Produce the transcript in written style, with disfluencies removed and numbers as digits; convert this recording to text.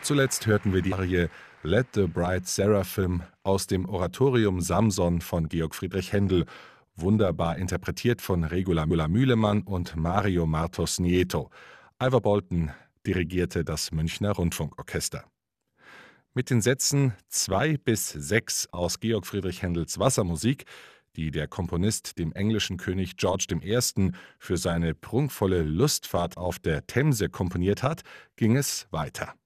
Zuletzt hörten wir die Arie Let the Bright Seraphim aus dem Oratorium Samson von Georg Friedrich Händel, wunderbar interpretiert von Regula Müller-Mühlemann und Mario Martos Nieto. Ivor Bolton dirigierte das Münchner Rundfunkorchester. Mit den Sätzen 2 bis 6 aus Georg Friedrich Händels Wassermusik, die der Komponist dem englischen König George I. für seine prunkvolle Lustfahrt auf der Themse komponiert hat, ging es weiter.